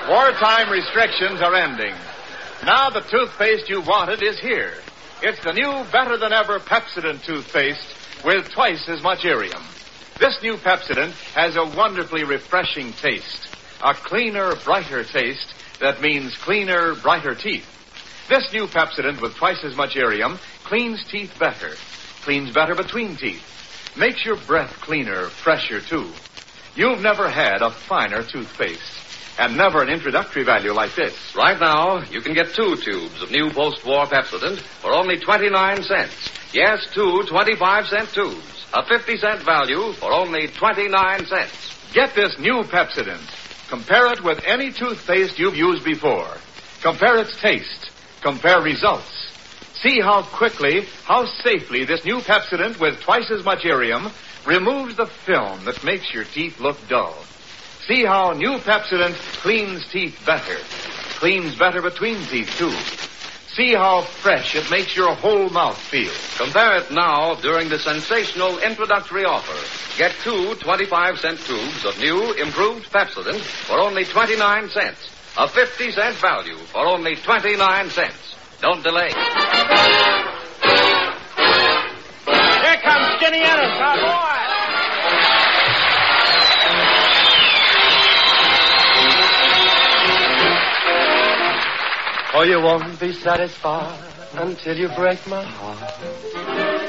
Wartime restrictions are ending. Now the toothpaste you wanted is here. It's the new, better-than-ever Pepsodent toothpaste with twice as much Irium. This new Pepsodent has a wonderfully refreshing taste. A cleaner, brighter taste that means cleaner, brighter teeth. This new Pepsodent with twice as much Irium cleans teeth better. Cleans better between teeth. Makes your breath cleaner, fresher, too. You've never had a finer toothpaste. And never an introductory value like this. Right now, you can get 2 tubes of new post-war Pepsodent for only 29 cents. Yes, 2 25-cent tubes. A 50-cent value for only 29 cents. Get this new Pepsodent. Compare it with any toothpaste you've used before. Compare its taste. Compare results. See how quickly, how safely this new Pepsodent with twice as much Irium removes the film that makes your teeth look dull. See how new Pepsodent cleans teeth better. Cleans better between teeth, too. See how fresh it makes your whole mouth feel. Compare it now during the sensational introductory offer. Get 2 25-cent tubes of new, improved Pepsodent for only 29 cents. A 50-cent value for only 29 cents. Don't delay. Here comes Skinny Ennis, our boy. Oh, you won't be satisfied until you break my heart.